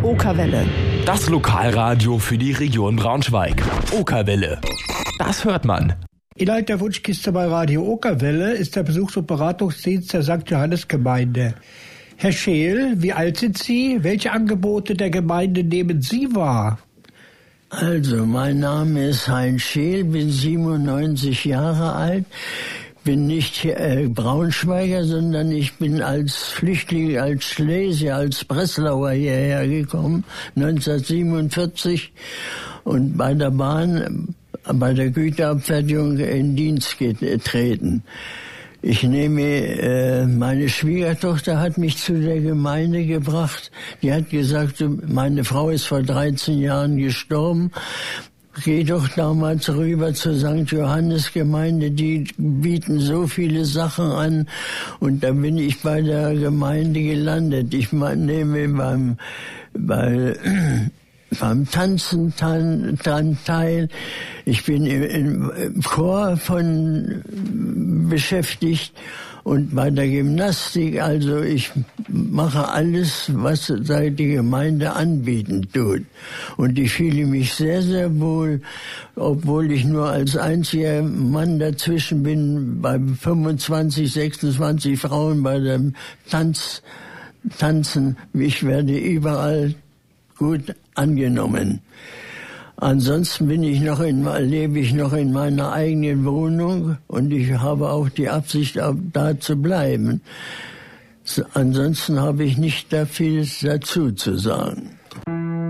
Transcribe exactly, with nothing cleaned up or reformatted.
Okerwelle. Das Lokalradio für die Region Braunschweig. Okerwelle. Das hört man. Inhalt der Wunschkiste bei Radio Okerwelle ist der Besuchs- und Beratungsdienst der Sankt Johannes Gemeinde. Herr Scheel, wie alt sind Sie? Welche Angebote der Gemeinde nehmen Sie wahr? Also, mein Name ist Heinz Scheel, bin siebenundneunzig Jahre alt, bin nicht äh, Braunschweiger, sondern ich bin als Flüchtling, als Schlesier, als Breslauer hierher gekommen, neunzehnhundertsiebenundvierzig, und bei der Bahn, bei der Güterabfertigung in Dienst getreten. Ich nehme, äh, meine Schwiegertochter hat mich zu der Gemeinde gebracht. Die hat gesagt, meine Frau ist vor dreizehn Jahren gestorben. Geh doch damals rüber zur Sankt Johannes Gemeinde, die bieten so viele Sachen an. Und da bin ich bei der Gemeinde gelandet. Ich nehme beim, bei, beim Tanzen dran teil. Ich bin im, im Chor von beschäftigt und bei der Gymnastik. Also ich mache alles, was die Gemeinde anbieten tut. Und ich fühle mich sehr, sehr wohl, obwohl ich nur als einziger Mann dazwischen bin, bei fünfundzwanzig, sechsundzwanzig Frauen bei dem Tanz, Tanzen. Ich werde überall gut angenommen. Ansonsten bin ich noch in, lebe ich noch in meiner eigenen Wohnung und ich habe auch die Absicht, da zu bleiben. Ansonsten habe ich nicht da viel dazu zu sagen.